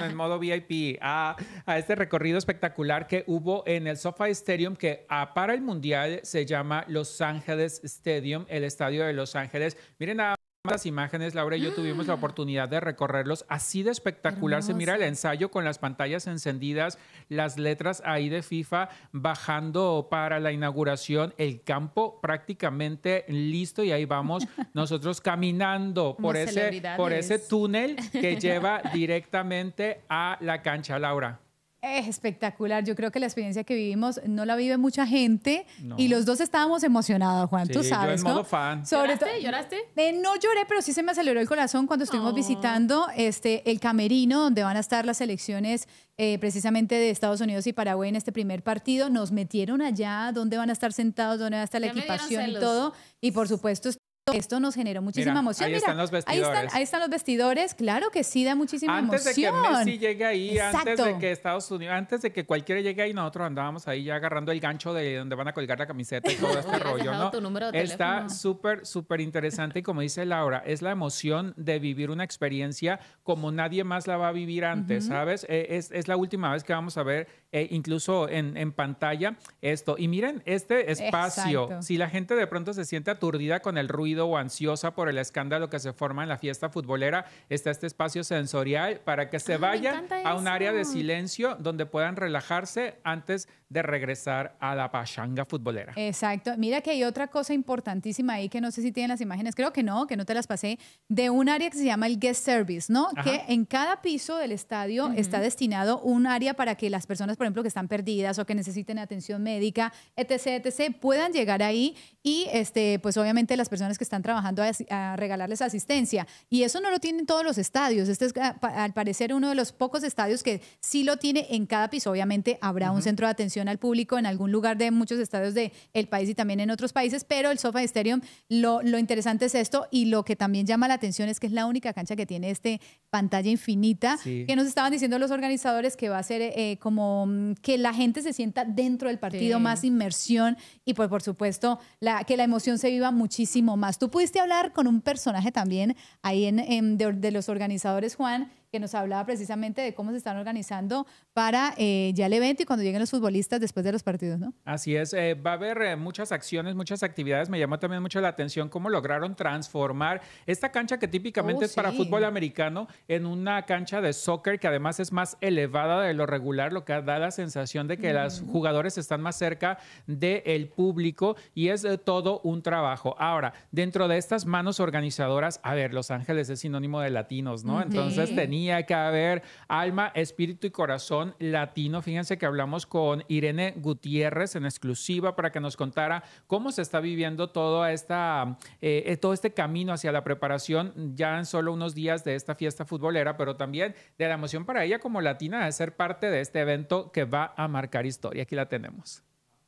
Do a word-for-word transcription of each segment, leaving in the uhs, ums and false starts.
entraron en modo V I P a, a este recorrido espectacular que hubo en el SoFi Stadium, que ah, para el Mundial se llama Los Ángeles Stadium, el estadio de Los Ángeles. Miren nada las imágenes, Laura y yo tuvimos la oportunidad de recorrerlos. Así de espectacular Hermoso. se mira el ensayo con las pantallas encendidas, las letras ahí de FIFA bajando para la inauguración, el campo prácticamente listo y ahí vamos nosotros caminando por ese, por ese túnel que lleva directamente a la cancha, Laura. Es espectacular. Yo creo que la experiencia que vivimos no la vive mucha gente No. y los dos estábamos emocionados, Juan. Sí, tú sabes, yo en ¿no? modo fan. Sobre ¿Lloraste? to- ¿Lloraste? Eh, no lloré, pero sí se me aceleró el corazón cuando estuvimos Oh. visitando este, el camerino donde van a estar las selecciones eh, precisamente de Estados Unidos y Paraguay en este primer partido. Nos metieron allá, dónde van a estar sentados, dónde va a estar la Ya me dieron equipación y celos. todo. Y por supuesto, esto, esto nos generó muchísima Mira, emoción. ahí Mira, están los ahí vestidores. están, ahí están los vestidores. Claro que sí, da muchísima Antes emoción. de que Messi llegue ahí, antes Exacto. de que Estados Unidos, antes de que cualquiera llegue ahí, nosotros andábamos ahí ya agarrando el gancho de donde van a colgar la camiseta y todo este Hubieras rollo, dejado ¿no? tu número de Está teléfono. súper, súper interesante y como dice Laura, es la emoción de vivir una experiencia como nadie más la va a vivir antes, Ujú. ¿sabes? Eh, es, es la última vez que vamos a ver, eh, incluso en, en pantalla, esto. Y miren, este espacio, Exacto. si la gente de pronto se siente aturdida con el ruido o ansiosa por el escándalo que se forma en la fiesta futbolera, está este espacio sensorial para que se Ah, me vayan encanta a un área de eso. silencio donde puedan relajarse antes de regresar a la pachanga futbolera. Exacto. Mira que hay otra cosa importantísima ahí que no sé si tienen las imágenes, creo que no, que no te las pasé, de un área que se llama el guest service, ¿no? Ajá. Que en cada piso del estadio Ujú. está destinado un área para que las personas, por ejemplo, que están perdidas o que necesiten atención médica, etc, etc, puedan llegar ahí y, este, pues obviamente las personas que están trabajando a, a regalarles asistencia. Y eso no lo tienen todos los estadios. Este es, a- pa- al parecer, uno de los pocos estadios que sí lo tiene en cada piso. Obviamente habrá un Ujú. centro de atención al público en algún lugar de muchos estadios del país y también en otros países, pero el SoFi Stadium, lo, lo interesante es esto y lo que también llama la atención es que es la única cancha que tiene este pantalla infinita, Sí. que nos estaban diciendo los organizadores que va a ser eh, como mm, que la gente se sienta dentro del partido, Sí. más inmersión y pues por supuesto la, que la emoción se viva muchísimo más. Tú pudiste hablar con un personaje también ahí en, en- de, de los organizadores, Juan, que nos hablaba precisamente de cómo se están organizando para eh, ya el evento y cuando lleguen los futbolistas después de los partidos, ¿no? Así es, eh, va a haber eh, muchas acciones, muchas actividades. Me llamó también mucho la atención cómo lograron transformar esta cancha que típicamente Oh, es para sí. fútbol americano en una cancha de soccer que además es más elevada de lo regular, lo que da la sensación de que los jugadores están más cerca del público y es eh, todo un trabajo. Ahora, dentro de estas manos organizadoras, a ver, Los Ángeles es sinónimo de latinos, ¿no? Ujú. Entonces Sí. tenía que haber alma, espíritu y corazón latino. Fíjense que hablamos con Irene Gutiérrez en exclusiva para que nos contara cómo se está viviendo toda esta, eh, eh, todo este camino hacia la preparación ya en solo unos días de esta fiesta futbolera, pero también de la emoción para ella como latina de ser parte de este evento que va a marcar historia. Aquí la tenemos.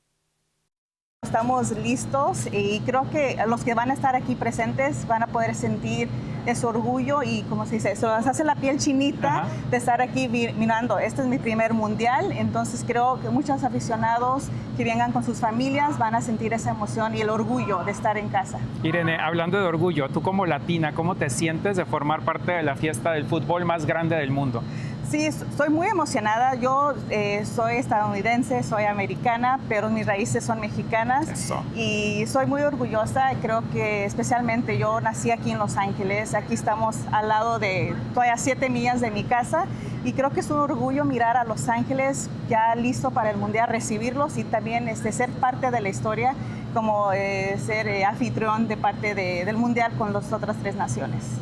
Estamos listos y creo que los que van a estar aquí presentes van a poder sentir ese orgullo y, como se dice, se nos hace la piel chinita Ajá. de estar aquí vi- mirando. Este es mi primer mundial, entonces creo que muchos aficionados que vengan con sus familias van a sentir esa emoción y el orgullo de estar en casa. Irene, hablando de orgullo, tú como latina, ¿cómo te sientes de formar parte de la fiesta del fútbol más grande del mundo? Sí, estoy muy emocionada. Yo eh, soy estadounidense, soy americana, pero mis raíces son mexicanas. Eso. Y soy muy orgullosa. Creo que especialmente yo nací aquí en Los Ángeles. Aquí estamos al lado de, estoy a siete millas de mi casa. Y creo que es un orgullo mirar a Los Ángeles ya listo para el Mundial, recibirlos y también este, ser parte de la historia, como eh, ser eh, anfitrión de parte de- del Mundial con las otras tres naciones.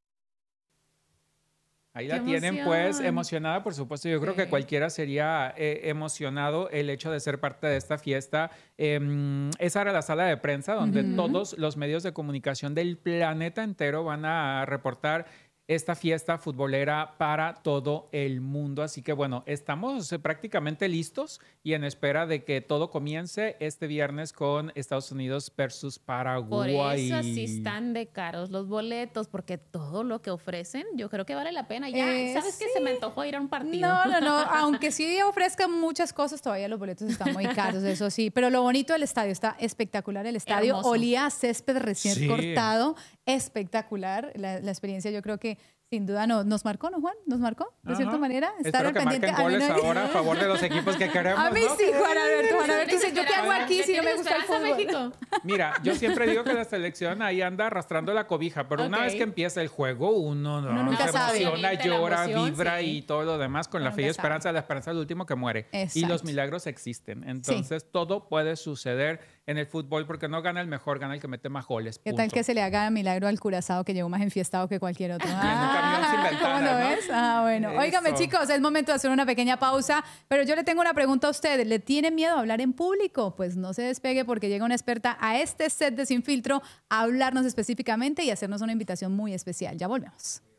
Ahí ¡Qué la tienen, pues, emoción! emocionada, por supuesto. Yo creo que Sí. cualquiera sería eh, emocionado el hecho de ser parte de esta fiesta. Eh, esa era la sala de prensa donde Ujú. todos los medios de comunicación del planeta entero van a reportar esta fiesta futbolera para todo el mundo. Así que bueno, estamos eh, prácticamente listos y en espera de que todo comience este viernes con Estados Unidos versus Por Paraguay. eso así están de caros los boletos, porque todo lo que ofrecen, yo creo que vale la pena. Ya, Eh, ¿sabes qué? sí. Se me antojó ir a un partido. No, no, no. Aunque sí ofrezcan muchas cosas, todavía los boletos están muy caros, eso sí. Pero lo bonito del estadio, está espectacular el estadio. Hermoso. Olía a césped recién Sí. cortado, espectacular. La, la experiencia yo creo que Sin duda no, nos marcó, ¿no, Juan? ¿Nos marcó? De cierta Ajá. manera. Estar Espero al que pendiente. marquen A mí goles no- ahora a favor de los equipos que queremos, A mí ¿no? sí, Juan Alberto. Juan Alberto dice, ¿yo qué hago aquí si no me gusta el Esperanza, fútbol? México. Mira, yo siempre digo que la selección ahí anda arrastrando la cobija, pero una Ok. vez que empieza el juego, uno, no, Uno nunca se sabe. emociona, Obviamente, la llora, emoción, vibra sí. y todo lo demás con la Nunca fe y sabe. esperanza. La esperanza es el último que muere. Y Exacto. los milagros existen. Entonces, todo puede suceder en el fútbol porque no gana el mejor, gana el que mete más goles. ¿Qué tal punto. que se le haga milagro al Curazao que llegó más enfiestado que cualquier otro? un camión sin ventanas, ¿cómo lo ¿no? ves? Ah, bueno. Óigame, Eso. chicos, es momento de hacer una pequeña pausa, pero yo le tengo una pregunta a usted. ¿Le tiene miedo a hablar en público? Pues no se despegue porque llega una experta a este set de Sin Filtro a hablarnos específicamente y hacernos una invitación muy especial. Ya volvemos.